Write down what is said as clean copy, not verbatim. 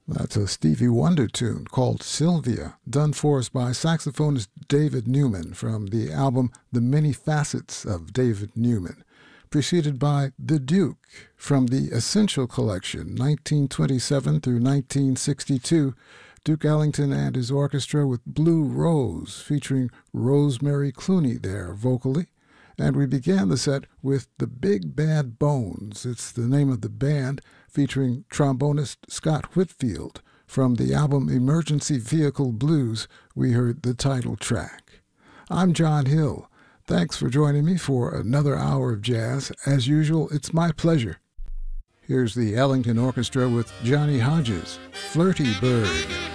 That's a Stevie Wonder tune called Sylvia, done for us by saxophonist David Newman from the album The Many Facets of David Newman, preceded by The Duke from the Essential Collection, 1927 through 1962, Duke Ellington and his orchestra with Blue Rose, featuring Rosemary Clooney there vocally. And we began the set with The Big Bad Bones. It's the name of the band, featuring trombonist Scott Whitfield. From the album Emergency Vehicle Blues, we heard the title track. I'm John Hill. Thanks for joining me for another hour of jazz. As usual, it's my pleasure. Here's the Ellington Orchestra with Johnny Hodges, Flirty Bird.